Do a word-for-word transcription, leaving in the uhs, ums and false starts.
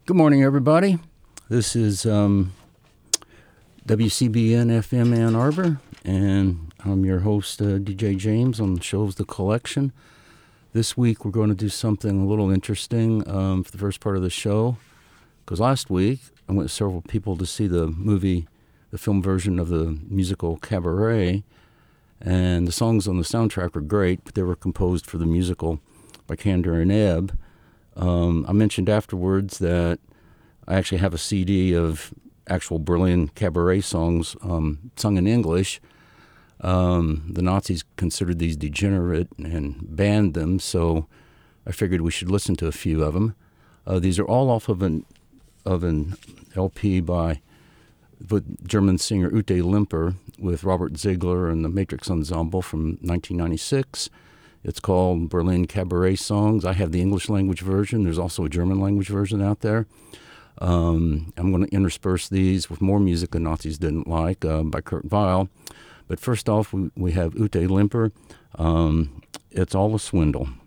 Good morning, everybody. This is um, W C B N F M Ann Arbor, and I'm your host, uh, D J James, on the show's The Collection. This week, we're going to do something a little interesting um, for the first part of the show, because last week, I went with several people to see the movie, the film version of the musical Cabaret, and the songs on the soundtrack were great, but they were composed for the musical by Kander and Ebb. Um, I mentioned afterwards that I actually have a C D of actual Berlin cabaret songs um, sung in English. Um, the Nazis considered these degenerate and banned them, so I figured we should listen to a few of them. Uh, these are all off of an of an L P by the German singer Ute Limper with Robert Ziegler and the Matrix Ensemble from nineteen ninety-six. It's called Berlin Cabaret Songs. I have the English language version. There's also a German language version out there. Um, I'm going to intersperse these with more music the Nazis didn't like uh, by Kurt Weill. But first off, we, we have Ute Limper. Um, it's all a swindle.